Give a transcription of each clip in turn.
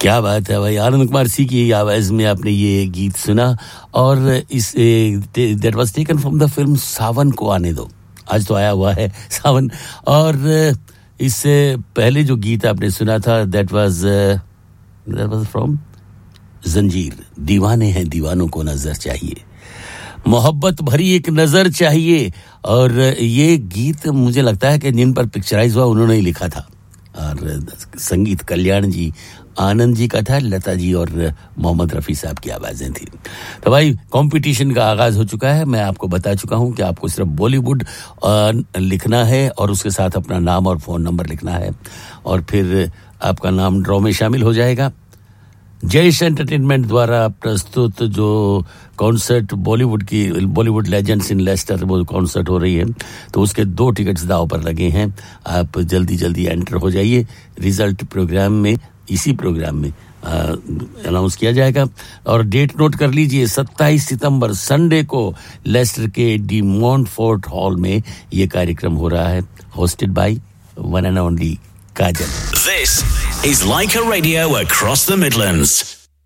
क्या बात है भाई, आनंद कुमार सी की आवाज में आपने ये गीत सुना और इस that was taken from the film सावन को आने दो। आज तो आया हुआ है सावन। और इससे पहले जो गीत आपने सुना था दैट वाज फ्रॉम जंजीर, दीवाने हैं दीवानों को नजर चाहिए, मोहब्बत भरी एक नजर चाहिए। और ये गीत मुझे लगता है कि जिन पर पिक्चराइज हुआ उन्होंने ही लिखा था और संगीत कल्याण जी, आनंद जी का था, लता जी और मोहम्मद रफ़ी साहब की आवाज़ें थी। तो भाई कंपटीशन का आगाज़ हो चुका है। मैं आपको बता चुका हूं कि आपको सिर्फ बॉलीवुड लिखना है और उसके साथ अपना नाम और फ़ोन नंबर लिखना है और फिर आपका नाम ड्रॉ में शामिल हो जाएगा। जयेश एंटरटेनमेंट द्वारा प्रस्तुत जो कॉन्सर्ट बॉलीवुड लेजेंड्स इन लेस्टर वो कॉन्सर्ट हो रही है, तो उसके 2 टिकट्स दांव पर लगे हैं। आप जल्दी एंटर हो जाइए। रिजल्ट प्रोग्राम में, इसी प्रोग्राम में अनाउंस किया जाएगा। और डेट नोट कर लीजिए, 27 सितंबर संडे को लेस्टर के डी मॉन्टफोर्ट हॉल में ये कार्यक्रम हो रहा है, hosted by one and only Kajal. This is Leica Radio across the Midlands.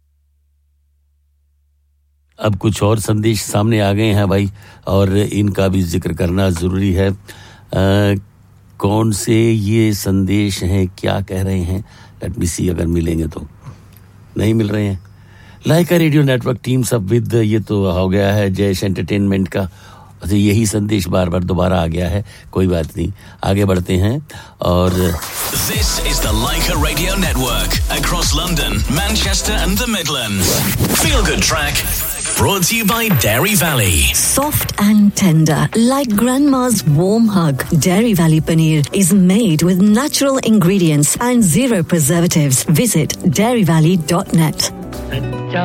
अब कुछ और संदेश सामने आ गए हैं भाई और इनका भी जिक्र करना जरूरी है। कौन से ये संदेश हैं, क्या कह रहे हैं? लेट मी सी, अगर मिलेंगे तो। नहीं मिल रहे हैं। लाइका रेडियो नेटवर्क टीम सब विद, ये तो हो गया है जयेश एंटरटेनमेंट का। अच्छा, यही संदेश बार दोबारा आ गया है, कोई बात नहीं, आगे बढ़ते हैं। और This is the Leica Radio Network across London, Manchester and the Midlands. Feel good track brought to you by Dairy Valley. Soft and tender, like grandma's warm hug. Dairy Valley paneer is made with natural ingredients and zero preservatives. Visit dairyvalley.net.